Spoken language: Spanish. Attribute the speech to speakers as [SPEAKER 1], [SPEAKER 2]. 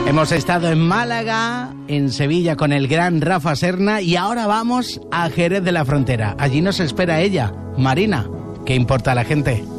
[SPEAKER 1] Hemos estado en Málaga, en Sevilla con el gran Rafa Serna y ahora vamos a Jerez de la Frontera. Allí nos espera ella, Marina. ¿Qué importa a la gente?